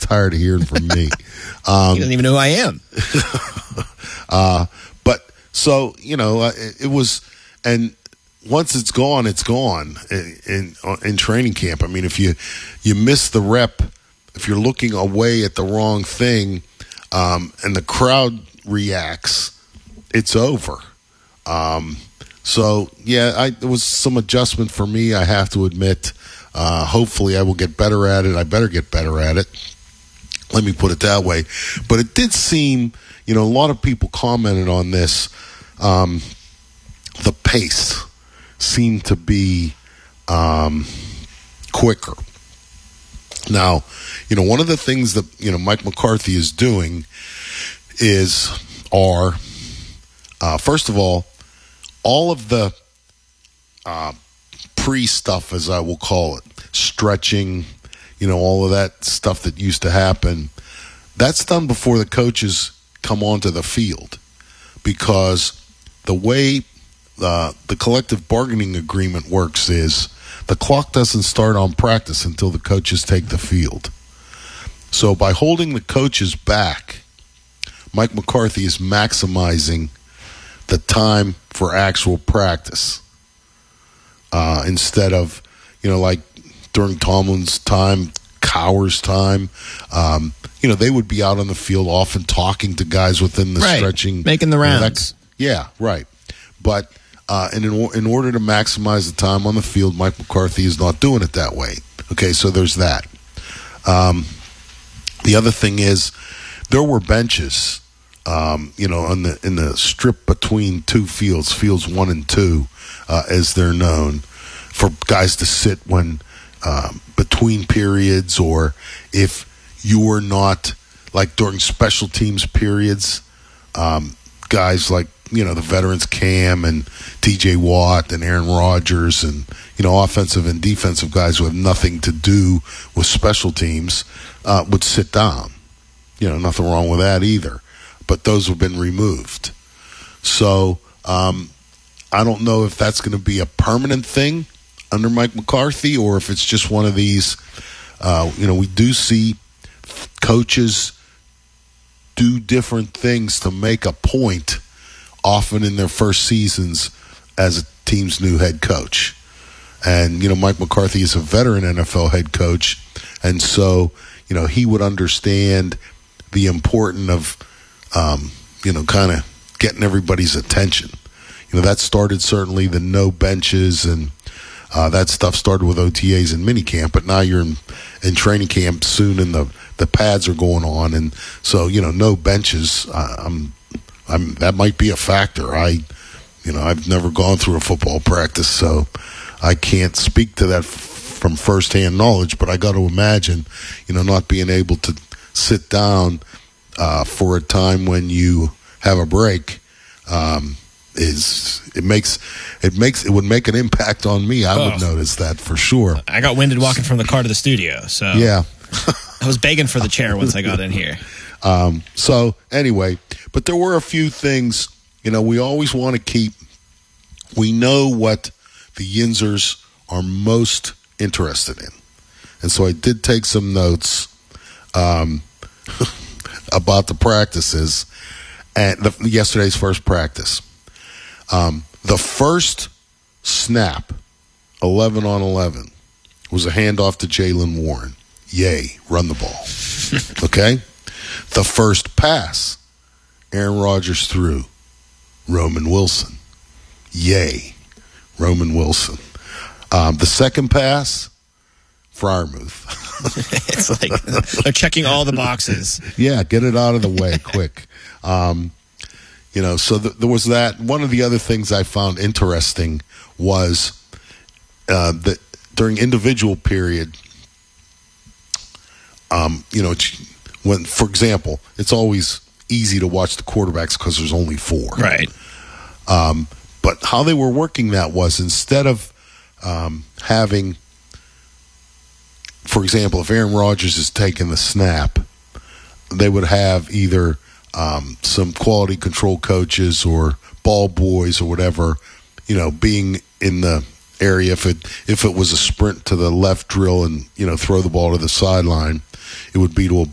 tired of hearing from me. He doesn't even know who I am. But so, it was, and once it's gone in training camp. I mean, if you miss the rep, if you're looking away at the wrong thing, and the crowd reacts, it's over. So yeah, it was some adjustment for me, I have to admit. Hopefully I will get better at it. I better get better at it. Let me put it that way. But it did seem, a lot of people commented on this. The pace seemed to be quicker. Now, one of the things that, Mike McCarthy is doing first of all of the pre-stuff, as I will call it, stretching, all of that stuff that used to happen, that's done before the coaches come onto the field, because the way the collective bargaining agreement works is the clock doesn't start on practice until the coaches take the field. So by holding the coaches back, Mike McCarthy is maximizing the time for actual practice, instead of, like during Tomlin's time, Cowher's time, they would be out on the field often talking to guys within the stretching. Making the rounds. Yeah, right. But and in order to maximize the time on the field, Mike McCarthy is not doing it that way. Okay, so there's that. The other thing is there were benches, in the strip between two fields, fields 1 and 2, as they're known, for guys to sit when between periods, or if you were not, like during special teams periods, guys like, the veterans Cam and TJ Watt and Aaron Rodgers and, offensive and defensive guys who have nothing to do with special teams would sit down. Nothing wrong with that either. But those have been removed. So I don't know if that's going to be a permanent thing under Mike McCarthy, or if it's just one of these, we do see coaches do different things to make a point often in their first seasons as a team's new head coach. And, Mike McCarthy is a veteran NFL head coach, and so, he would understand the importance of, kind of getting everybody's attention. That started certainly the no benches, and that stuff started with OTAs and minicamp, but now you're in training camp soon, and the pads are going on, and so, no benches. That might be a factor. I've never gone through a football practice, so I can't speak to that from firsthand knowledge, but I got to imagine, not being able to sit down for a time when you have a break it would make an impact on me. I would notice that for sure. I got winded walking from the car to the studio, so yeah. I was begging for the chair once I got in here. So anyway, but there were a few things, we always want to keep. We know what the Yinzers are most interested in. And so I did take some notes about the practices and yesterday's first practice. The first snap, 11 on 11, was a handoff to Jaylen Warren. Yay, run the ball. Okay? The first pass, Aaron Rodgers threw Roman Wilson. Yay, Roman Wilson. The second pass, Freiermuth. It's like they're checking all the boxes. Yeah, get it out of the way quick. So there was that. One of the other things I found interesting was that during individual period, when, for example, it's always easy to watch the quarterbacks because there's only 4. Right. But how they were working that was, instead of having, for example, if Aaron Rodgers is taking the snap, they would have either some quality control coaches or ball boys or whatever, being in the area. If it was a sprint to the left drill and, throw the ball to the sideline, it would be to